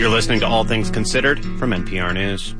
You're listening to All Things Considered from NPR News.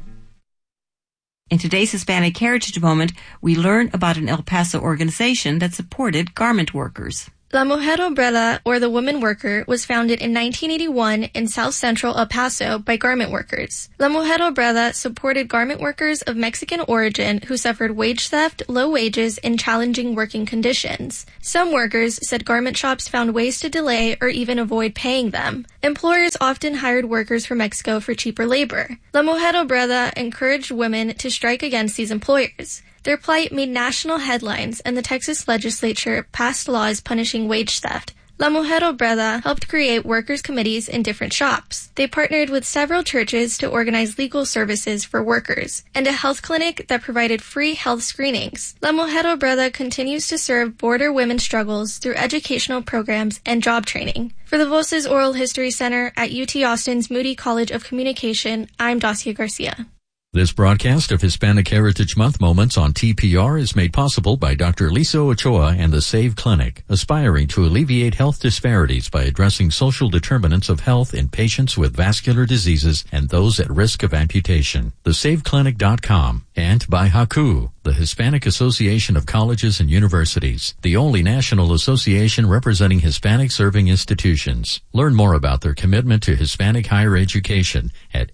In today's Hispanic Heritage Moment, we learn about an El Paso organization that supported garment workers. La Mujer Obrera, or the Woman Worker, was founded in 1981 in South Central El Paso by garment workers. La Mujer Obrera supported garment workers of Mexican origin who suffered wage theft, low wages, and challenging working conditions. Some workers said garment shops found ways to delay or even avoid paying them. Employers often hired workers from Mexico for cheaper labor. La Mujer Obrera encouraged women to strike against these employers. Their plight made national headlines, and the Texas legislature passed laws punishing wage theft. La Mujer Obrera helped create workers' committees in different shops. They partnered with several churches to organize legal services for workers, and a health clinic that provided free health screenings. La Mujer Obrera continues to serve border women's struggles through educational programs and job training. For the Voces Oral History Center at UT Austin's Moody College of Communication, I'm Dacia Garcia. This broadcast of Hispanic Heritage Month Moments on TPR is made possible by Dr. Lisa Ochoa and the SAVE Clinic, aspiring to alleviate health disparities by addressing social determinants of health in patients with vascular diseases and those at risk of amputation. TheSaveClinic.com, and by HACU, the Hispanic Association of Colleges and Universities, the only national association representing Hispanic serving institutions. Learn more about their commitment to Hispanic higher education at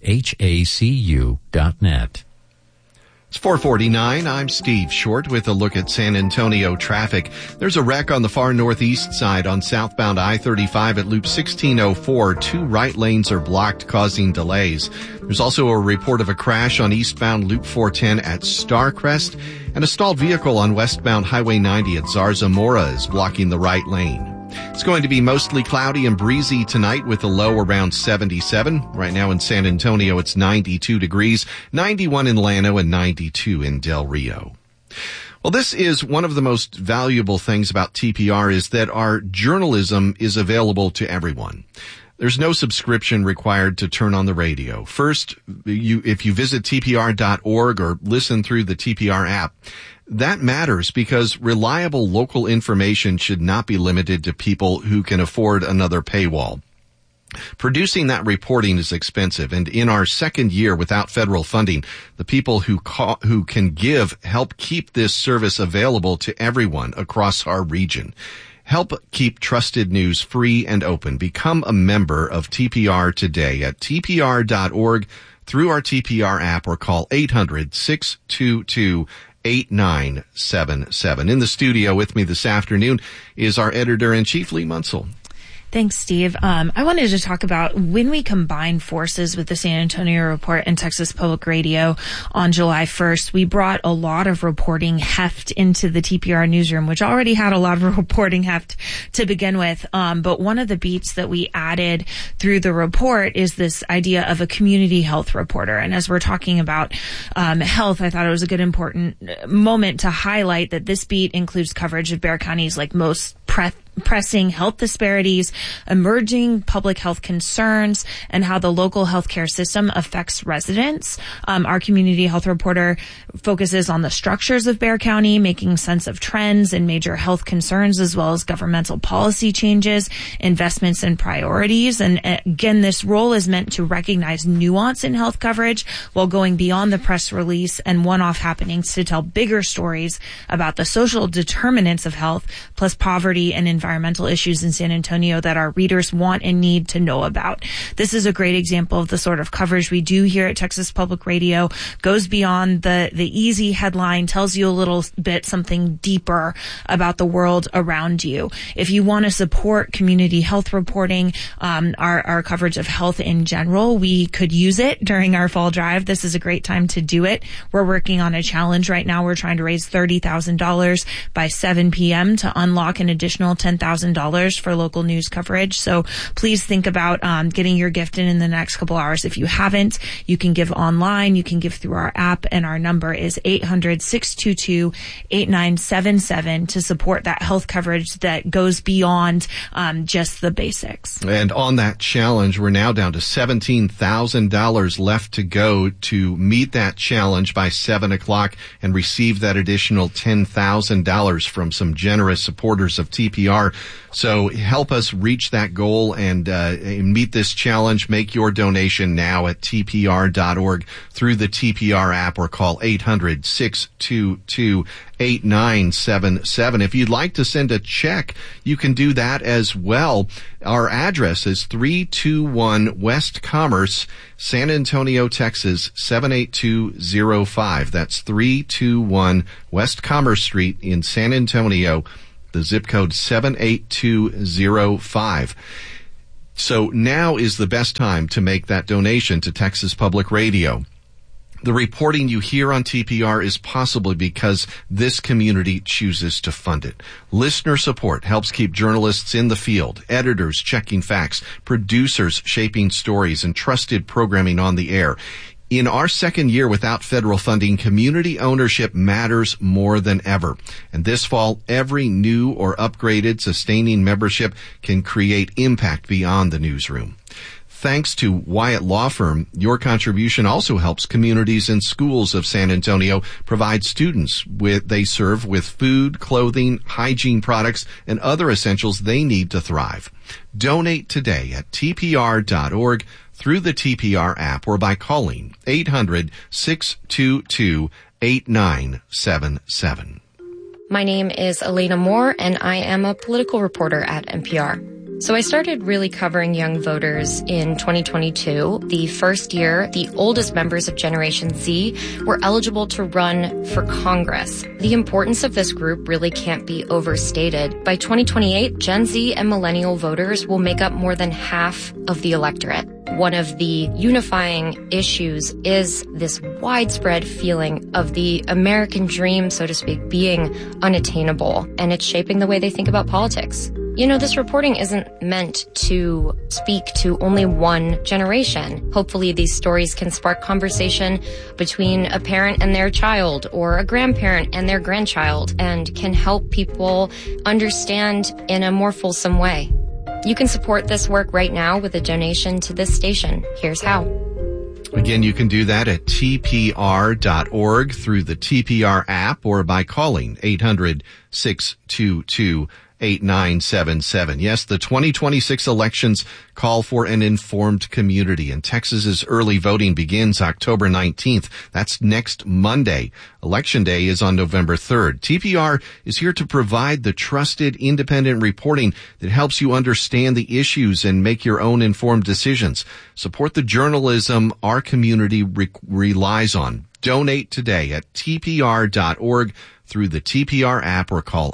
hacu.net. It's 4:49. I'm Steve Short with a look at San Antonio traffic. There's a wreck on the far northeast side on southbound I-35 at Loop 1604. Two right lanes are blocked, causing delays. There's also a report of a crash on eastbound Loop 410 at Starcrest, and a stalled vehicle on westbound Highway 90 at Zarzamora is blocking the right lane. It's going to be mostly cloudy and breezy tonight with a low around 77. Right now in San Antonio, it's 92 degrees, 91 in Llano, and 92 in Del Rio. Well, this is one of the most valuable things about TPR is that our journalism is available to everyone. There's no subscription required to turn on the radio. First, if you visit TPR.org or listen through the TPR app, that matters because reliable local information should not be limited to people who can afford another paywall. Producing that reporting is expensive, and in our second year without federal funding, the people who can give help keep this service available to everyone across our region. Help keep trusted news free and open. Become a member of TPR today at TPR.org through our TPR app or call 800-622-8977. In the studio with me this afternoon is our editor-in-chief, Lee Munsell. Thanks, Steve. I wanted to talk about when we combine forces with the San Antonio Report and Texas Public Radio on July 1st, we brought a lot of reporting heft into the TPR newsroom, which already had a lot of reporting heft to begin with. But one of the beats that we added through the report is this idea of a community health reporter. And as we're talking about health, I thought it was a good important moment to highlight that this beat includes coverage of Bexar County's most pressing health disparities, emerging public health concerns, and how the local healthcare system affects residents. Our community health reporter focuses on the structures of Bexar County, making sense of trends and major health concerns, as well as governmental policy changes, investments, and priorities. And again, this role is meant to recognize nuance in health coverage while going beyond the press release and one-off happenings to tell bigger stories about the social determinants of health, plus poverty and environmental issues in San Antonio that our readers want and need to know about. This is a great example of the sort of coverage we do here at Texas Public Radio, goes beyond the easy headline, tells you a little bit something deeper about the world around you. If you want to support community health reporting, our coverage of health in general, we could use it during our fall drive. This is a great time to do it. We're working on a challenge right now. We're trying to raise $30,000 by 7 p.m. to unlock an additional $10,000 for local news coverage. So please think about getting your gift in the next couple hours. If you haven't, you can give online, you can give through our app, and our number is 800-622-8977 to support that health coverage that goes beyond just the basics. And on that challenge, we're now down to $17,000 left to go to meet that challenge by 7 o'clock and receive that additional $10,000 from some generous supporters of TPR. TPR. So help us reach that goal and meet this challenge. Make your donation now at tpr.org through the TPR app or call 800-622-8977. If you'd like to send a check, you can do that as well. Our address is 321 West Commerce, San Antonio, Texas, 78205. That's 321 West Commerce Street in San Antonio, the zip code 78205. So now is the best time to make that donation to Texas Public Radio. The reporting you hear on TPR is possible because this community chooses to fund it. Listener support helps keep journalists in the field, editors checking facts, producers shaping stories, and trusted programming on the air. In our second year without federal funding, community ownership matters more than ever. And this fall, every new or upgraded sustaining membership can create impact beyond the newsroom. Thanks to Wyatt Law Firm, your contribution also helps communities and schools of San Antonio provide students they serve with food, clothing, hygiene products, and other essentials they need to thrive. Donate today at tpr.org through the TPR app or by calling 800-622-8977. My name is Elena Moore, and I am a political reporter at NPR. So I started really covering young voters in 2022, the first year the oldest members of Generation Z were eligible to run for Congress. The importance of this group really can't be overstated. By 2028, Gen Z and millennial voters will make up more than half of the electorate. One of the unifying issues is this widespread feeling of the American dream, so to speak, being unattainable, and it's shaping the way they think about politics. You know, this reporting isn't meant to speak to only one generation. Hopefully these stories can spark conversation between a parent and their child or a grandparent and their grandchild and can help people understand in a more fulsome way. You can support this work right now with a donation to this station. Here's how. Again, you can do that at tpr.org through the TPR app or by calling 800-622-8977. Yes, the 2026 elections call for an informed community, and Texas's early voting begins October 19th. That's next Monday. Election Day is on November 3rd. TPR is here to provide the trusted, independent reporting that helps you understand the issues and make your own informed decisions. Support the journalism our community relies on. Donate today at tpr.org through the TPR app or call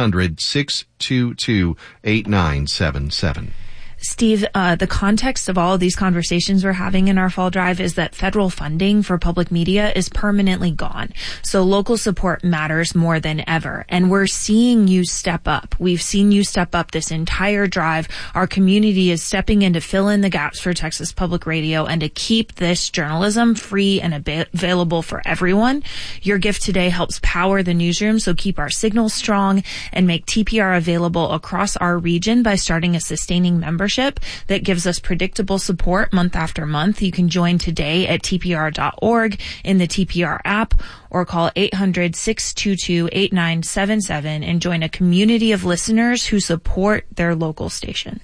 800-622-8977. Steve, the context of all of these conversations we're having in our fall drive is that federal funding for public media is permanently gone. So local support matters more than ever. And we're seeing you step up. We've seen you step up this entire drive. Our community is stepping in to fill in the gaps for Texas Public Radio and to keep this journalism free and available for everyone. Your gift today helps power the newsroom, so keep our signal strong and make TPR available across our region by starting a sustaining membership that gives us predictable support month after month. You can join today at tpr.org in the TPR app or call 800-622-8977 and join a community of listeners who support their local station.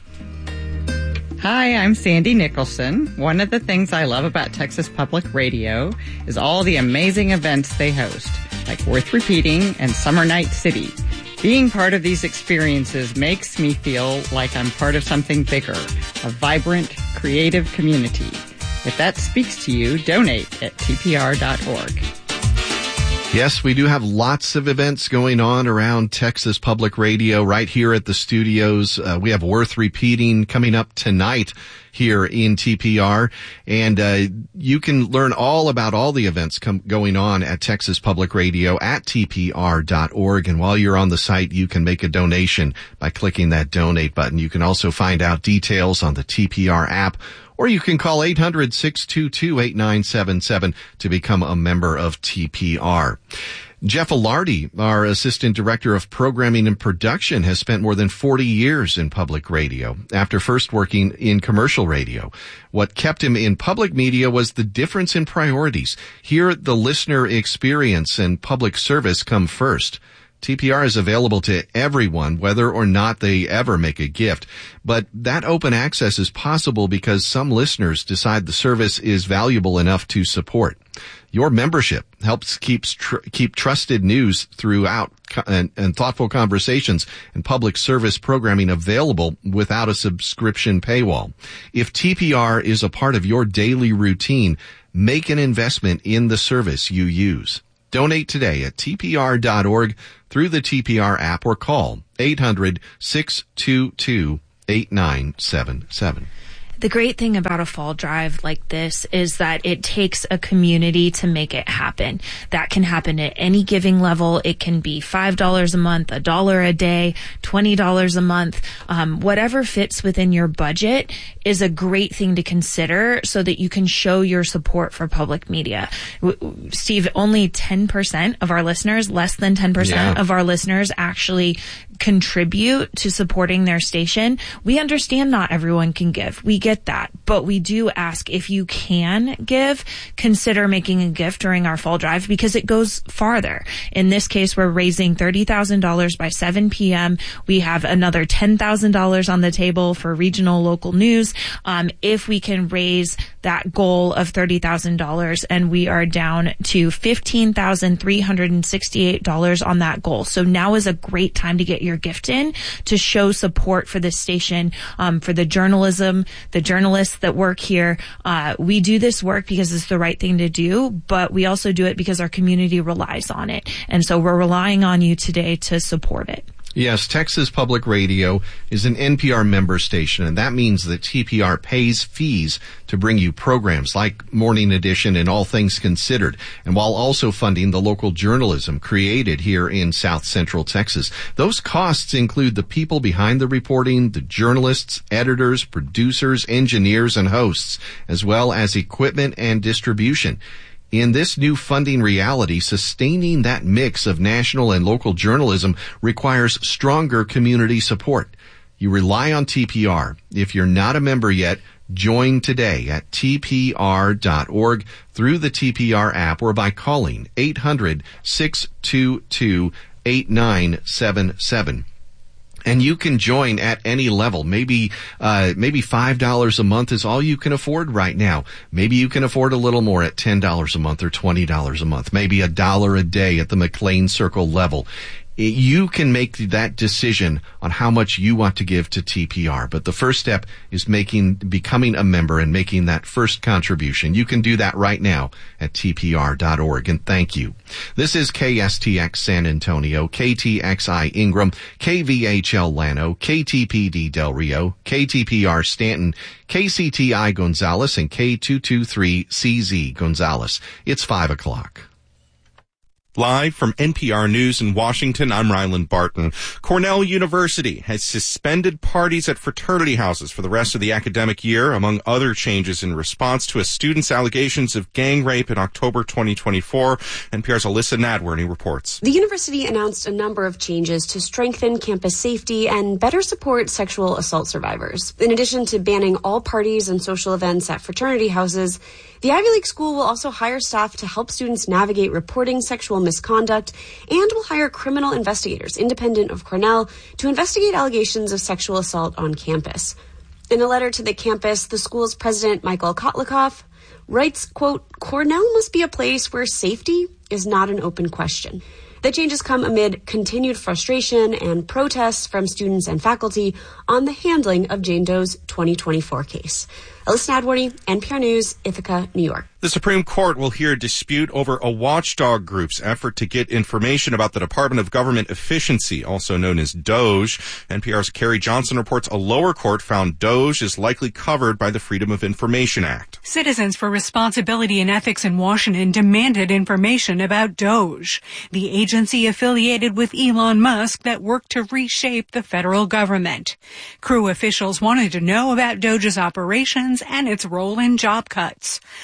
Hi, I'm Sandy Nicholson. One of the things I love about Texas Public Radio is all the amazing events they host, like Worth Repeating and Summer Night City. Being part of these experiences makes me feel like I'm part of something bigger, a vibrant, creative community. If that speaks to you, donate at tpr.org. Yes, we do have lots of events going on around Texas Public Radio right here at the studios. We have Worth Repeating coming up tonight here in TPR. And you can learn all about all the events going on at Texas Public Radio at tpr.org. And while you're on the site, you can make a donation by clicking that donate button. You can also find out details on the TPR app, or you can call 800-622-8977 to become a member of TPR. Jeff Alardi, our Assistant Director of Programming and Production, has spent more than 40 years in public radio after first working in commercial radio. What kept him in public media was the difference in priorities. Here, the listener experience and public service come first. TPR is available to everyone, whether or not they ever make a gift. But that open access is possible because some listeners decide the service is valuable enough to support. Your membership helps keep trusted news throughout and thoughtful conversations and public service programming available without a subscription paywall. If TPR is a part of your daily routine, make an investment in the service you use. Donate today at tpr.org through the TPR app or call 800-622-8977. The great thing about a fall drive like this is that it takes a community to make it happen. That can happen at any giving level. It can be $5 a month, $1 a day, $20 a month. Whatever fits within your budget is a great thing to consider so that you can show your support for public media. Steve, only 10% of our listeners, less than 10% of our listeners actually contribute to supporting their station. We understand not everyone can give. We get that. But we do ask, if you can give, consider making a gift during our fall drive because it goes farther. In this case, we're raising $30,000 by 7 p.m. We have another $10,000 on the table for regional local news. If we can raise that goal of $30,000, and we are down to $15,368 on that goal. So now is a great time to get your gift in to show support for this station, for the journalism, the journalists that work here. We do this work because it's the right thing to do, but we also do it because our community relies on it. And so we're relying on you today to support it. Yes, Texas Public Radio is an NPR member station, and that means that TPR pays fees to bring you programs like Morning Edition and All Things Considered, and while also funding the local journalism created here in South Central Texas. Those costs include the people behind the reporting, the journalists, editors, producers, engineers, and hosts, as well as equipment and distribution. In this new funding reality, sustaining that mix of national and local journalism requires stronger community support. You rely on TPR. If you're not a member yet, join today at tpr.org through the TPR app or by calling 800-622-8977. And you can join at any level. Maybe $5 a month is all you can afford right now. Maybe you can afford a little more at $10 a month or $20 a month. Maybe $1 a day at the McLean Circle level. You can make that decision on how much you want to give to TPR. But the first step is becoming a member and making that first contribution. You can do that right now at tpr.org. And thank you. This is KSTX San Antonio, KTXI Ingram, KVHL Llano, KTPD Del Rio, KTPR Stanton, KCTI Gonzales, and K223CZ Gonzales. It's 5 o'clock. Live from NPR News in Washington, I'm Ryland Barton. Cornell University has suspended parties at fraternity houses for the rest of the academic year, among other changes in response to a student's allegations of gang rape in October 2024. NPR's Alyssa Nadworny reports. The university announced a number of changes to strengthen campus safety and better support sexual assault survivors. In addition to banning all parties and social events at fraternity houses, the Ivy League school will also hire staff to help students navigate reporting sexual misconduct and will hire criminal investigators independent of Cornell to investigate allegations of sexual assault on campus. In a letter to the campus, the school's president, Michael Kotlikoff, writes, quote, "Cornell must be a place where safety is not an open question." The changes come amid continued frustration and protests from students and faculty on the handling of Jane Doe's 2024 case. Alyssa Nadworny, NPR News, Ithaca, New York. The Supreme Court will hear a dispute over a watchdog group's effort to get information about the Department of Government Efficiency, also known as DOGE. NPR's Carrie Johnson reports a lower court found DOGE is likely covered by the Freedom of Information Act. Citizens for Responsibility and Ethics in Washington demanded information about DOGE, the agency affiliated with Elon Musk that worked to reshape the federal government. Crew officials wanted to know about DOGE's operations and its role in job cuts. A federal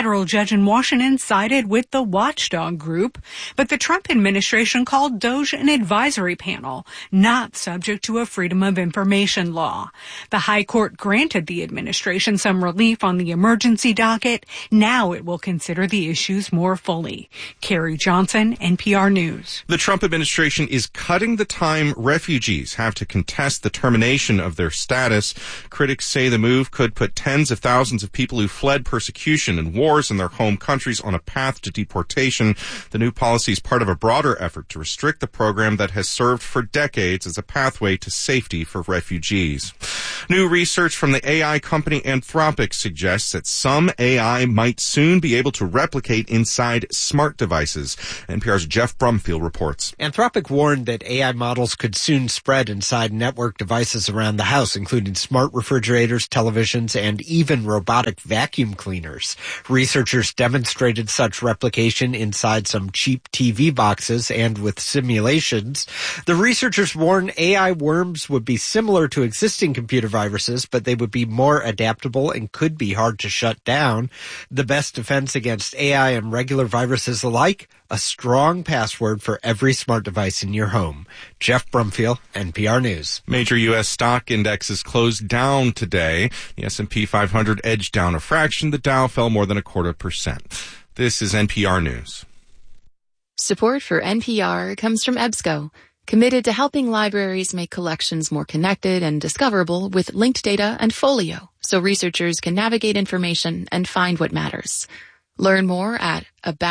federal judge in Washington sided with the watchdog group, but the Trump administration called DOJ an advisory panel, not subject to a Freedom of Information law. The High Court granted the administration some relief on the emergency docket. Now it will consider the issues more fully. Carrie Johnson, NPR News. The Trump administration is cutting the time refugees have to contest the termination of their status. Critics say the move could put tens of thousands of people who fled persecution and wars in their home countries on a path to deportation. The new policy is part of a broader effort to restrict the program that has served for decades as a pathway to safety for refugees. New research from the AI company Anthropic suggests that some AI might soon be able to replicate inside smart devices. NPR's Jeff Brumfield reports. Anthropic warned that AI models could soon spread inside network devices around the house, including smart refrigerators, televisions, and even robotic vacuum cleaners. Researchers demonstrated such replication inside some cheap TV boxes and with simulations. The researchers warn AI worms would be similar to existing computer viruses, but they would be more adaptable and could be hard to shut down. The best defense against AI and regular viruses alike? A strong password for every smart device in your home. Jeff Brumfield, NPR News. Major U.S. stock indexes closed down today. The S&P 500 edged down a fraction. The Dow fell more than 0.25%. This is NPR News. Support for NPR comes from EBSCO, committed to helping libraries make collections more connected and discoverable with linked data and Folio, so researchers can navigate information and find what matters. Learn more at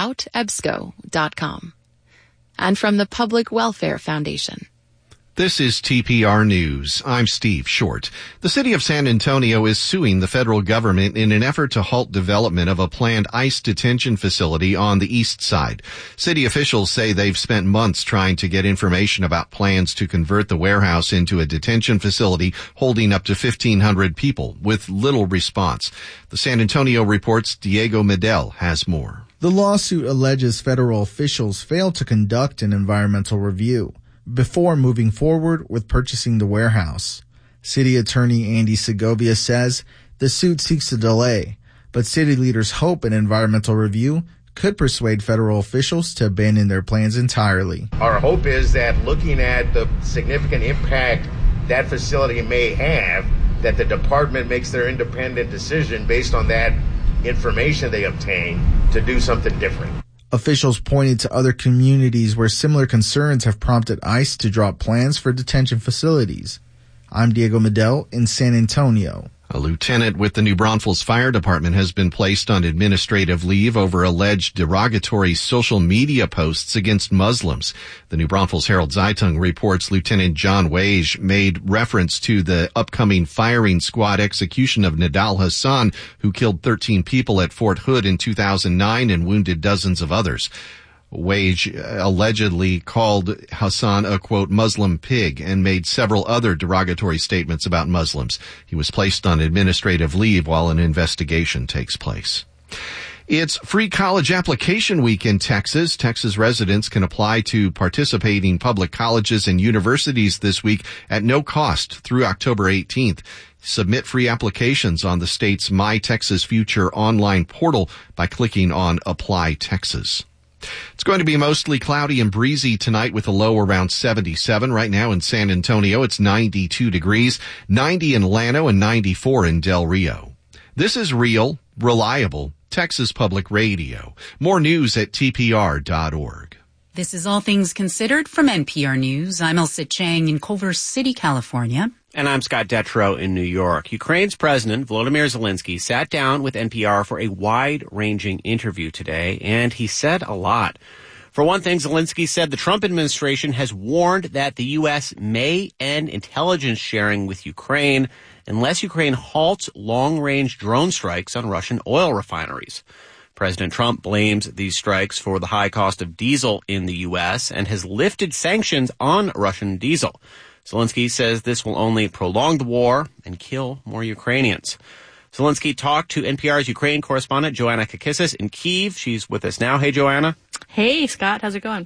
aboutebsco.com. And from the Public Welfare Foundation. This is TPR News. I'm Steve Short. The city of San Antonio is suing the federal government in an effort to halt development of a planned ICE detention facility on the east side. City officials say they've spent months trying to get information about plans to convert the warehouse into a detention facility holding up to 1,500 people with little response. The San Antonio Report's Diego Medel has more. The lawsuit alleges federal officials failed to conduct an environmental review before moving forward with purchasing the warehouse. City Attorney Andy Segovia says the suit seeks a delay, but city leaders hope an environmental review could persuade federal officials to abandon their plans entirely. Our hope is that looking at the significant impact that facility may have, that the department makes their independent decision based on that information they obtain to do something different. Officials pointed to other communities where similar concerns have prompted ICE to drop plans for detention facilities. I'm Diego Medel in San Antonio. A lieutenant with the New Braunfels Fire Department has been placed on administrative leave over alleged derogatory social media posts against Muslims. The New Braunfels Herald-Zeitung reports Lieutenant John Wage made reference to the upcoming firing squad execution of Nidal Hassan, who killed 13 people at Fort Hood in 2009 and wounded dozens of others. Wage allegedly called Hassan a, quote, Muslim pig and made several other derogatory statements about Muslims. He was placed on administrative leave while an investigation takes place. It's free college application week in Texas. Texas residents can apply to participating public colleges and universities this week at no cost through October 18th. Submit free applications on the state's My Texas Future online portal by clicking on Apply Texas. It's going to be mostly cloudy and breezy tonight with a low around 77. Right now in San Antonio, it's 92 degrees, 90 in Llano, and 94 in Del Rio. This is real, reliable Texas Public Radio. More news at tpr.org. This is All Things Considered from NPR News. I'm Elsa Chang in Culver City, California. And I'm Scott Detrow in New York. Ukraine's President Volodymyr Zelensky sat down with NPR for a wide-ranging interview today, and he said a lot. For one thing, Zelensky said the Trump administration has warned that the U.S. may end intelligence sharing with Ukraine unless Ukraine halts long-range drone strikes on Russian oil refineries. President Trump blames these strikes for the high cost of diesel in the U.S. and has lifted sanctions on Russian diesel. Zelensky says this will only prolong the war and kill more Ukrainians. Zelensky talked to NPR's Ukraine correspondent Joanna Kakissis in Kyiv. She's with us now. Hey, Joanna. Hey, Scott. How's it going?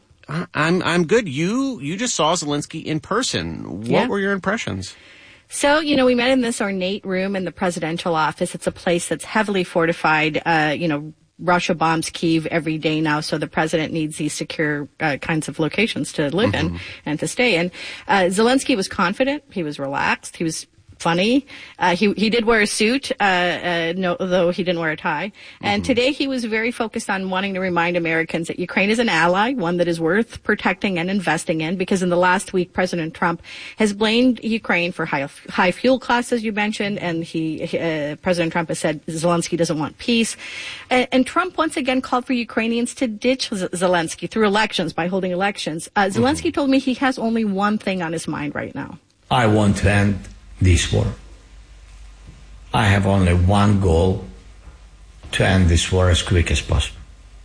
I'm good. You just saw Zelensky in person. What were your impressions? So, we met in this ornate room in the presidential office. It's a place that's heavily fortified, Russia bombs Kyiv every day now, so the president needs these secure kinds of locations to live in and to stay in. Zelensky was confident. He was relaxed. He was funny. He did wear a suit, though he didn't wear a tie. And today he was very focused on wanting to remind Americans that Ukraine is an ally, one that is worth protecting and investing in, because in the last week, President Trump has blamed Ukraine for high fuel costs, as you mentioned, and President Trump has said Zelensky doesn't want peace. And Trump once again called for Ukrainians to ditch Zelensky through elections, by holding elections. Zelensky told me he has only one thing on his mind right now. I want to end this war. I have only one goal: to end this war as quick as possible.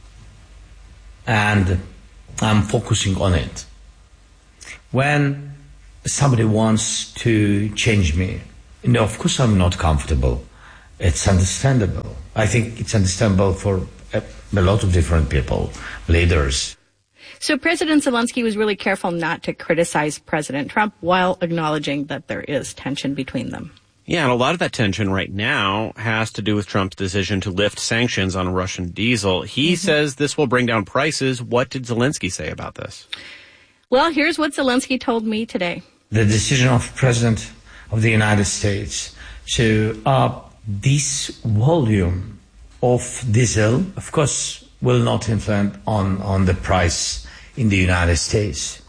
And I'm focusing on it. When somebody wants to change me, of course I'm not comfortable. It's understandable. I think it's understandable for a lot of different people, leaders. So President Zelensky was really careful not to criticize President Trump while acknowledging that there is tension between them. Yeah, and a lot of that tension right now has to do with Trump's decision to lift sanctions on Russian diesel. He says this will bring down prices. What did Zelensky say about this? Well, here's what Zelensky told me today. The decision of President of the United States to up this volume of diesel, of course, will not influence on the price in the United States.